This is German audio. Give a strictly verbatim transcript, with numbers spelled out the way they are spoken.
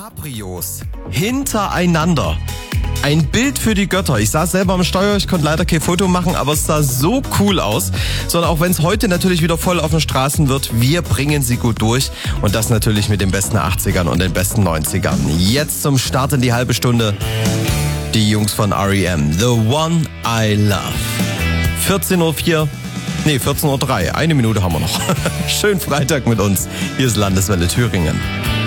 Cabrios hintereinander. Ein Bild für die Götter. Ich saß selber am Steuer, ich konnte leider kein Foto machen, aber es sah so cool aus. Sondern auch wenn es heute natürlich wieder voll auf den Straßen wird, wir bringen sie gut durch. Und das natürlich mit den besten achtzigern und den besten neunzigern. Jetzt zum Start in die halbe Stunde. Die Jungs von R E M. The One I Love. vierzehn Uhr vier. Nee, vierzehn Uhr drei. Eine Minute haben wir noch. Schönen Freitag mit uns. Hier ist Landeswelle Thüringen.